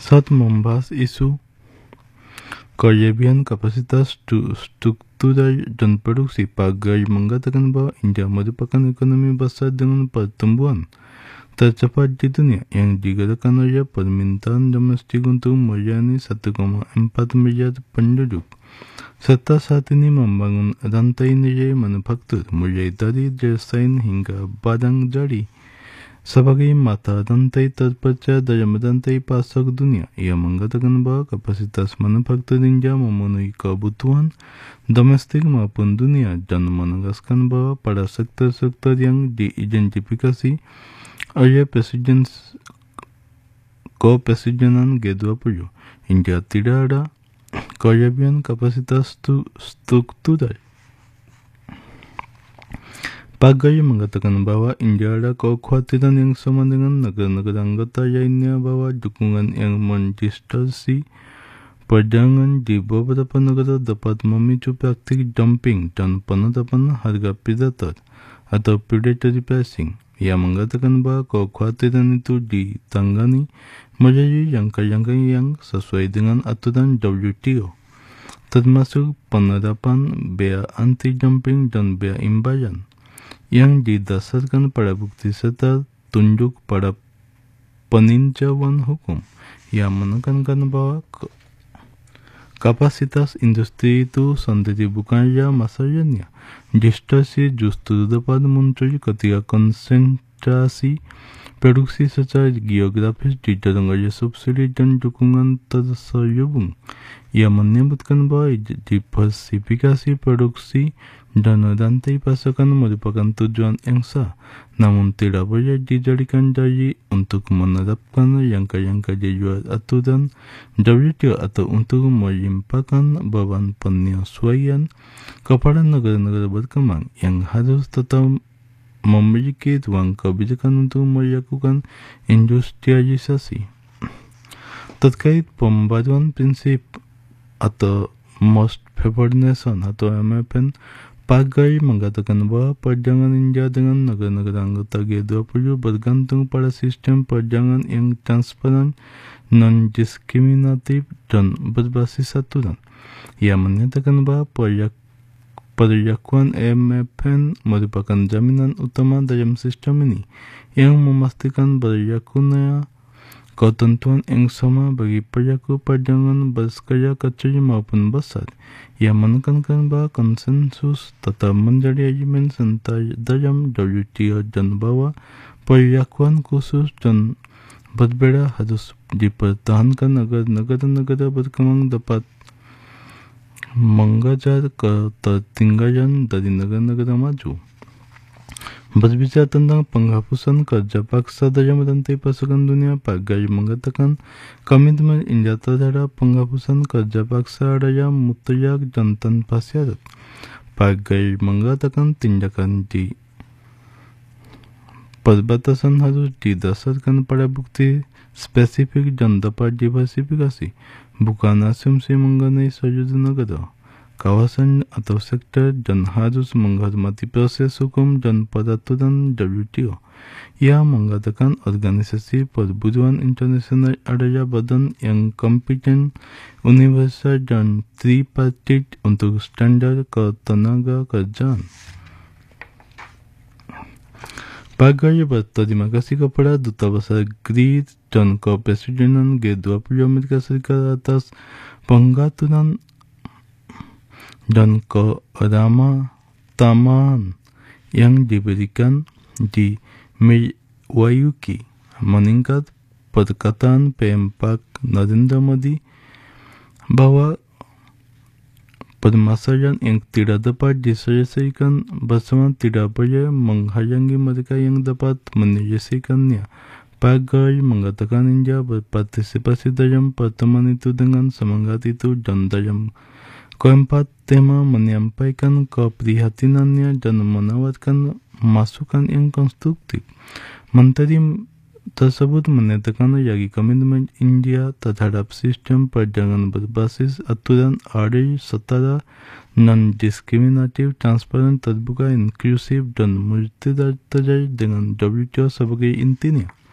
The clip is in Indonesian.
saat membahas isu kelebihan kapasitas struktural dan produksi. Pagai mengatakan bahwa India merupakan ekonomi besar dengan pertumbuhan tercepat di dunia yang digerakkan oleh permintaan domestik untuk melayani 1,4 miliar penduduk, serta saat ini membangun rantai nilai manufaktur mulai dari desain hingga barang jadi sebagai mata rantai terpercaya dalam rantai pasar dunia. Ia mengatakan bahwa kapasitas manufaktur India memenuhi kebutuhan domestik maupun dunia dan menegaskan bahwa pada sektor-sektor yang diidentifikasi oleh Kepresidenan G20, India tidak ada kelebihan kapasitas struktural. Pagai mengatakan bahwa India ada kekhawatiran yang sama dengan negara-negara anggota lainnya bahwa dukungan yang mendistorsi perdagangan di beberapa negara dapat memicu praktik dumping dan penetapan harga predator atau predatory pricing. Ia mengatakan bahwa kekhawatiran itu ditangani melalui langkah-langkah yang sesuai dengan aturan WTO, termasuk penerapan bea anti-dumping dan bea imbalan yang didasarkan pada bukti serta tunjuk pada peninjauan hukum. Ia menekankan bahwa kapasitas industri itu sendiri bukanlah masalahnya. Distorsi justru dapat muncul ketika konsentrasi produksi secara geografis didorong oleh subsidi dan dukungan terselubung. Ia menyebutkan bahwa diversifikasi produksi dan rantai pasokan merupakan tujuan yang sah, namun tidak boleh dijadikan dalih untuk menerapkan langkah-langkah di luar aturan WTO atau untuk melimpahkan beban penyesuaian kepada negara-negara berkembang yang harus tetap memiliki ruang kebijakan untuk melakukan industrialisasi. Terkait pembaruan prinsip atau Most Favored Nation atau MFN, Pagai mengatakan bahwa perdagangan India dengan negara-negara anggota G20 bergantung pada sistem perdagangan yang transparan, non-diskriminatif, dan berbasis aturan. Ia menyatakan bahwa perlakuan MFN merupakan jaminan utama dalam sistem ini yang memastikan berlakunya ketentuan yang sama bagi pelaku perdagangan berskala kecil maupun besar. Ia menekankan bahwa konsensus tetap menjadi elemen central dalam WTO dan bahwa perlakuan khusus dan berbeda harus dipertahankan agar negara-negara berkembang dapat mengejar ketertinggalan dari negara-negara maju. Berbicara tentang penghapusan kerja paksa dalam rantai pasokan dunia, Pagai mengatakan komitmen India terhadap penghapusan kerja paksa adalah mutlak dan tanpa syarat. Pagai mengatakan tindakan di perbatasan harus didasarkan pada bukti spesifik dan dapat diversifikasi, bukan asumsi mengenai seluruh negara, kawasan atau sektor, dan harus menghormati proses hukum dan peraturan WTO. Ia mengatakan organisasi perburuan internasional adalah badan yang kompeten, universal, dan tripartit untuk standar ketenaga kerjaan. Pagai berterima kasih kepada Duta Besar GRID dan Kepresidenan G20 Amerika Serikat atas pengaturan dan keramataman yang diberikan di Milwaukee. Meningkat perkataan PM4 Narendra Modi bahwa permasalahan yang tidak dapat diselesaikan bersama tidak boleh menghalangi mereka yang dapat menyelesaikannya. Pagai mengatakan India berpartisipasi dalam pertemuan itu dengan semangat itu dan dalam keempat tema menyampaikan keprihatinannya dan menawarkan masukan yang konstruktif. Menteri tersebut menyatakan lagi komitmen India terhadap sistem perdagangan berbasis aturan adil, setara, non-diskriminatif, transparan, terbuka, inklusif, dan multilateral dengan WTO sebagai intinya.